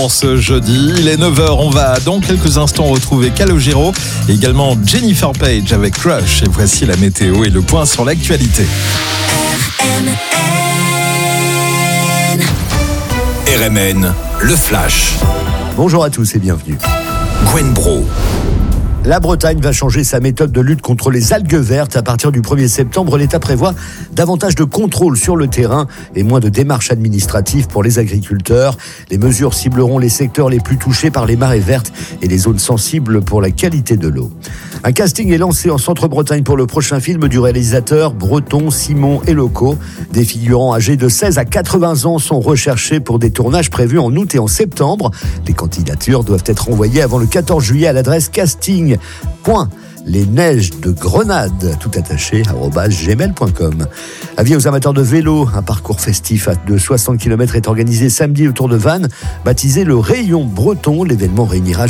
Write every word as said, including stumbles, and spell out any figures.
pour ce jeudi. Il est neuf heures, on va dans quelques instants retrouver Calogero et également Jennifer Page avec Crush. Et voici la météo et le point sur l'actualité. R M N. R M N, le flash. Bonjour à tous et bienvenue. Gwen Bro. La Bretagne va changer sa méthode de lutte contre les algues vertes. À partir du premier septembre, l'État prévoit davantage de contrôles sur le terrain et moins de démarches administratives pour les agriculteurs. Les mesures cibleront les secteurs les plus touchés par les marées vertes et les zones sensibles pour la qualité de l'eau. Un casting est lancé en Centre-Bretagne pour le prochain film du réalisateur breton Simon Eloko. Des figurants âgés de seize à quatre-vingts ans sont recherchés pour des tournages prévus en août et en septembre. Les candidatures doivent être envoyées avant le quatorze juillet à l'adresse casting. Point. Les neiges de Grenade, tout attaché, arobase gmail point com. Avis aux amateurs de vélo, un parcours festif de soixante kilomètres est organisé samedi autour de Vannes, baptisé le Rayon Breton. L'événement réunira